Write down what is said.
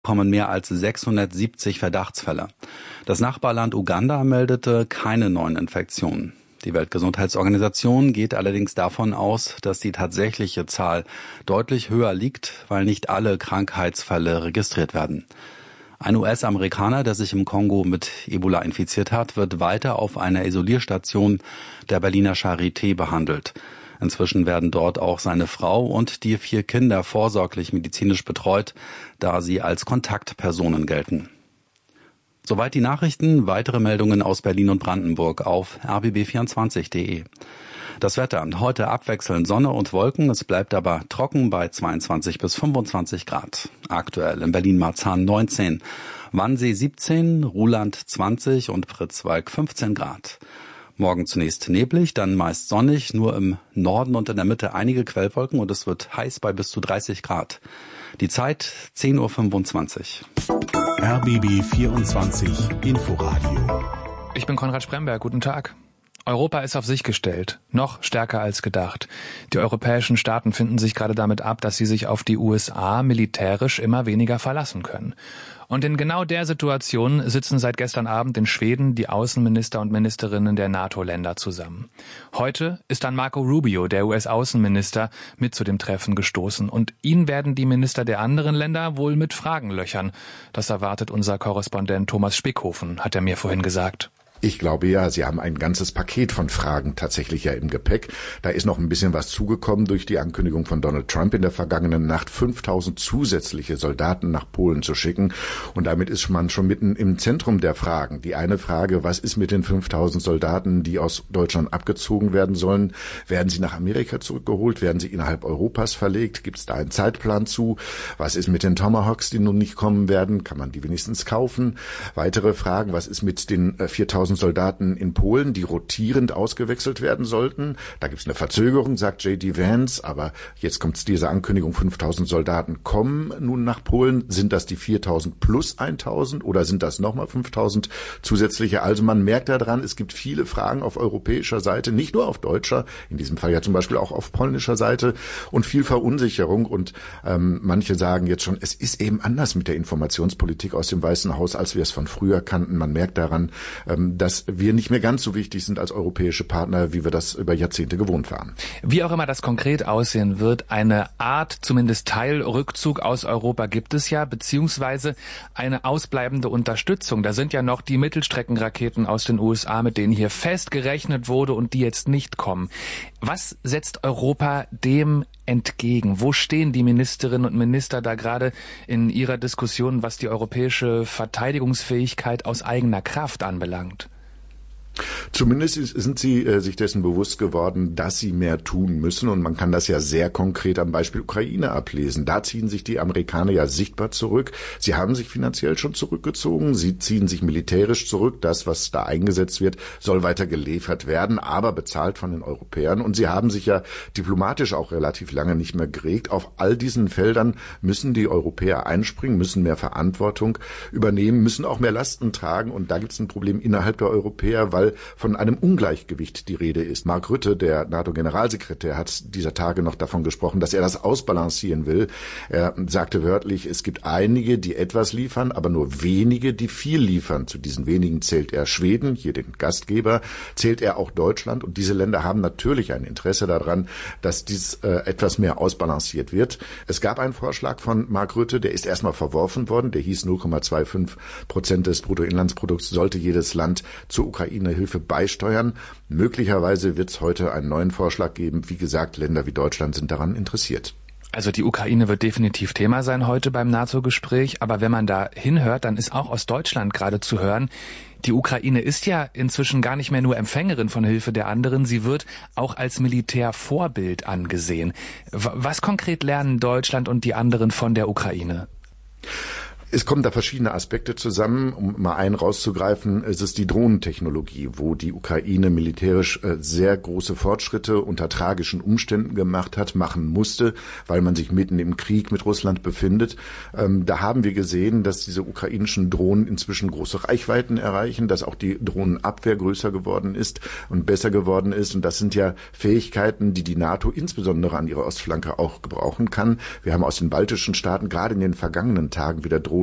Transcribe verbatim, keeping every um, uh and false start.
kommen mehr als sechshundertsiebzig Verdachtsfälle. Das Nachbarland Uganda meldete keine neuen Infektionen. Die Weltgesundheitsorganisation geht allerdings davon aus, dass die tatsächliche Zahl deutlich höher liegt, weil nicht alle Krankheitsfälle registriert werden. Ein U S-Amerikaner, der sich im Kongo mit Ebola infiziert hat, wird weiter auf einer Isolierstation der Berliner Charité behandelt. Inzwischen werden dort auch seine Frau und die vier Kinder vorsorglich medizinisch betreut, da sie als Kontaktpersonen gelten. Soweit die Nachrichten, weitere Meldungen aus Berlin und Brandenburg auf r b b vierundzwanzig punkt de. Das Wetter, heute abwechselnd Sonne und Wolken, es bleibt aber trocken bei zweiundzwanzig bis fünfundzwanzig Grad. Aktuell in Berlin-Marzahn neunzehn, Wannsee siebzehn, Ruhland zwanzig und Pritzwalk fünfzehn Grad. Morgen zunächst neblig, dann meist sonnig, nur im Norden und in der Mitte einige Quellwolken und es wird heiß bei bis zu dreißig Grad. Die Zeit zehn Uhr fünfundzwanzig. R B B vierundzwanzig Inforadio. Ich bin Konrad Spremberg, guten Tag. Europa ist auf sich gestellt, noch stärker als gedacht. Die europäischen Staaten finden sich gerade damit ab, dass sie sich auf die U S A militärisch immer weniger verlassen können. Und in genau der Situation sitzen seit gestern Abend in Schweden die Außenminister und Ministerinnen der NATO-Länder zusammen. Heute ist dann Marco Rubio, der U S-Außenminister, mit zu dem Treffen gestoßen. Und ihn werden die Minister der anderen Länder wohl mit Fragen löchern. Das erwartet unser Korrespondent Thomas Spickhofen, hat er mir vorhin gesagt. Ich glaube ja, Sie haben ein ganzes Paket von Fragen tatsächlich ja im Gepäck. Da ist noch ein bisschen was zugekommen durch die Ankündigung von Donald Trump in der vergangenen Nacht, fünftausend zusätzliche Soldaten nach Polen zu schicken. Und damit ist man schon mitten im Zentrum der Fragen. Die eine Frage, was ist mit den fünftausend Soldaten, die aus Deutschland abgezogen werden sollen? Werden sie nach Amerika zurückgeholt? Werden sie innerhalb Europas verlegt? Gibt es da einen Zeitplan zu? Was ist mit den Tomahawks, die nun nicht kommen werden? Kann man die wenigstens kaufen? Weitere Fragen, was ist mit den viertausend Soldaten in Polen, die rotierend ausgewechselt werden sollten? Da gibt es eine Verzögerung, sagt J D Vance, aber jetzt kommt diese Ankündigung, fünftausend Soldaten kommen nun nach Polen. Sind das die viertausend plus eintausend oder sind das nochmal fünftausend zusätzliche? Also man merkt daran, es gibt viele Fragen auf europäischer Seite, nicht nur auf deutscher, in diesem Fall ja zum Beispiel auch auf polnischer Seite und viel Verunsicherung und ähm, manche sagen jetzt schon, es ist eben anders mit der Informationspolitik aus dem Weißen Haus, als wir es von früher kannten. Man merkt daran, ähm, dass wir nicht mehr ganz so wichtig sind als europäische Partner, wie wir das über Jahrzehnte gewohnt waren. Wie auch immer das konkret aussehen wird, eine Art, zumindest Teilrückzug aus Europa gibt es ja, beziehungsweise eine ausbleibende Unterstützung. Da sind ja noch die Mittelstreckenraketen aus den U S A, mit denen hier fest gerechnet wurde und die jetzt nicht kommen. Was setzt Europa dem entgegen? Wo stehen die Ministerinnen und Minister da gerade in ihrer Diskussion, was die europäische Verteidigungsfähigkeit aus eigener Kraft anbelangt? Zumindest sind sie äh, sich dessen bewusst geworden, dass sie mehr tun müssen. Und man kann das ja sehr konkret am Beispiel Ukraine ablesen. Da ziehen sich die Amerikaner ja sichtbar zurück. Sie haben sich finanziell schon zurückgezogen. Sie ziehen sich militärisch zurück. Das, was da eingesetzt wird, soll weiter geliefert werden, aber bezahlt von den Europäern. Und sie haben sich ja diplomatisch auch relativ lange nicht mehr geregt. Auf all diesen Feldern müssen die Europäer einspringen, müssen mehr Verantwortung übernehmen, müssen auch mehr Lasten tragen. Und da gibt es ein Problem innerhalb der Europäer, weil von einem Ungleichgewicht die Rede ist. Mark Rutte, der NATO-Generalsekretär, hat dieser Tage noch davon gesprochen, dass er das ausbalancieren will. Er sagte wörtlich, es gibt einige, die etwas liefern, aber nur wenige, die viel liefern. Zu diesen wenigen zählt er Schweden, hier den Gastgeber, zählt er auch Deutschland. Und diese Länder haben natürlich ein Interesse daran, dass dies äh, etwas mehr ausbalanciert wird. Es gab einen Vorschlag von Mark Rutte, der ist erstmal verworfen worden. Der hieß null Komma fünfundzwanzig Prozent des Bruttoinlandsprodukts sollte jedes Land zur Ukraine Hilfe beisteuern. Möglicherweise wird es heute einen neuen Vorschlag geben. Wie gesagt, Länder wie Deutschland sind daran interessiert. Also die Ukraine wird definitiv Thema sein heute beim NATO-Gespräch. Aber wenn man da hinhört, dann ist auch aus Deutschland gerade zu hören, die Ukraine ist ja inzwischen gar nicht mehr nur Empfängerin von Hilfe der anderen. Sie wird auch als Militärvorbild angesehen. Was konkret lernen Deutschland und die anderen von der Ukraine? Es kommen da verschiedene Aspekte zusammen. Um mal einen rauszugreifen, ist es die Drohnentechnologie, wo die Ukraine militärisch sehr große Fortschritte unter tragischen Umständen gemacht hat, machen musste, weil man sich mitten im Krieg mit Russland befindet. Da haben wir gesehen, dass diese ukrainischen Drohnen inzwischen große Reichweiten erreichen, dass auch die Drohnenabwehr größer geworden ist und besser geworden ist. Und das sind ja Fähigkeiten, die die NATO insbesondere an ihrer Ostflanke auch gebrauchen kann. Wir haben aus den baltischen Staaten gerade in den vergangenen Tagen wieder Drohnen